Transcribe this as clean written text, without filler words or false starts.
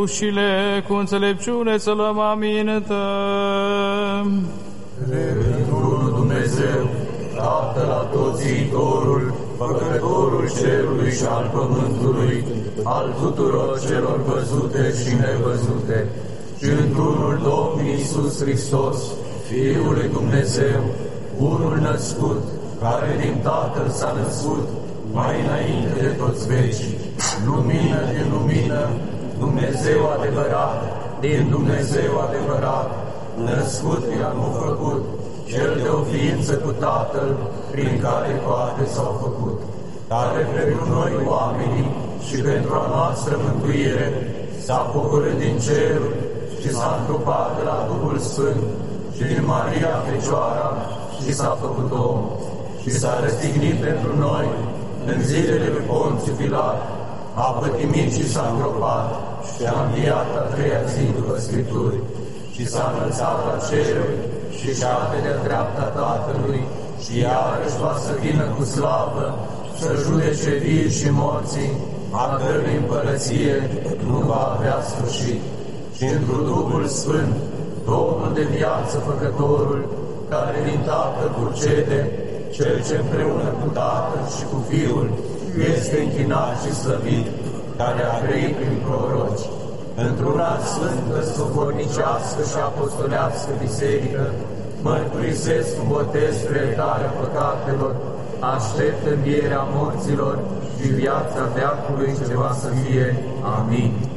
ușile cu înțelepciune să luăm aminte. Într-unul Dumnezeu, Tatăl Atotțiitorul, Făcătorul cerului și al pământului, al tuturor celor văzute și nevăzute, și într-unul Domnul Iisus Hristos, Fiul lui Dumnezeu, unul născut, care din Tatăl s-a născut, mai înainte de toți vecii, lumină din lumină, Dumnezeu adevărat, din Dumnezeu adevărat, născut iar nu făcut, cel de o ființă cu Tatăl, prin care toate s-au făcut, care pentru noi oamenii și pentru a noastră mântuire s-a pogorât din ceruri și s-a întrupat de la Duhul Sfânt și din Maria Fecioara și s-a făcut om și s-a răstignit pentru noi în zilele lui Ponțiu Pilat, a pătimit și s-a îngropat și a înviat a treia zi după Scripturi și s-a înălțat la ceruri și șade de-a dreapta Tatălui și iarăși va să vină cu slavă să judece vii și morții, a cărui împărăție nu va avea sfârșit. Și într Duhul Sfânt, Domnul de viață Făcătorul, care din Tatăl procede, Cel ce împreună cu Tatăl și cu Fiul este închinat și slăvit, care a trăit prin proroci, într-una sfântă, sobornicească și apostolească biserică, mărturisesc cu botez spre iertarea păcatelor, aștept învierea morților și viața veacului ce va să fie. Amin.